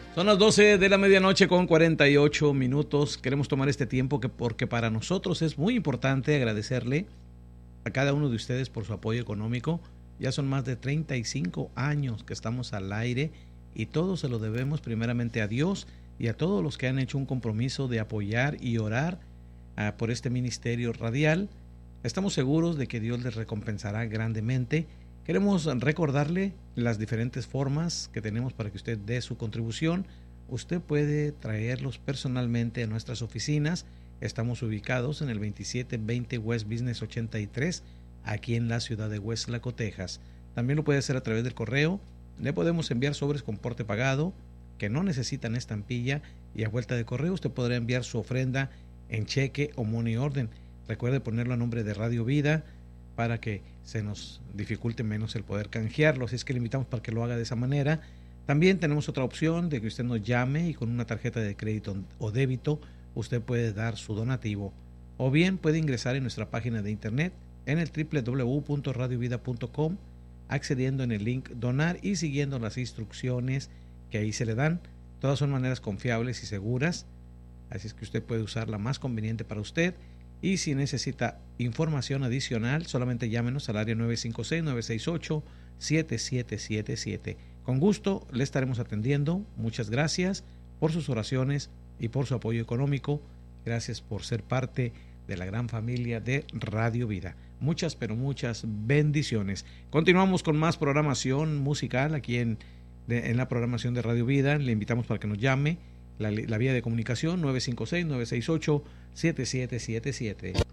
Son las 12 de la medianoche con 48 minutos. Queremos tomar este tiempo porque para nosotros es muy importante agradecerle a cada uno de ustedes por su apoyo económico. Ya son más de 35 años que estamos al aire y todo se lo debemos primeramente a Dios y a todos los que han hecho un compromiso de apoyar y orar por este ministerio radial. Estamos seguros de que Dios les recompensará grandemente. Queremos recordarle las diferentes formas que tenemos para que usted dé su contribución. Usted puede traerlos personalmente a nuestras oficinas. Estamos ubicados en el 2720 West Business 83, aquí en la ciudad de Weslaco, Texas. También lo puede hacer a través del correo. Le podemos enviar sobres con porte pagado, que no necesitan estampilla, y a vuelta de correo usted podrá enviar su ofrenda en cheque o money order. Recuerde ponerlo a nombre de Radio Vida para que se nos dificulte menos el poder canjearlo. Así es que le invitamos para que lo haga de esa manera. También tenemos otra opción de que usted nos llame y con una tarjeta de crédito o débito usted puede dar su donativo. O bien puede ingresar en nuestra página de internet en el www.radiovida.com, accediendo en el link donar y siguiendo las instrucciones que ahí se le dan. Todas son maneras confiables y seguras, así es que usted puede usar la más conveniente para usted. Y si necesita información adicional, solamente llámenos al área 956-968-7777. Con gusto le estaremos atendiendo. Muchas gracias por sus oraciones y por su apoyo económico. Gracias por ser parte de la gran familia de Radio Vida. Muchas, pero muchas bendiciones. Continuamos con más programación musical aquí en la programación de Radio Vida. Le invitamos para que nos llame. La vía de comunicación 956-968-7777.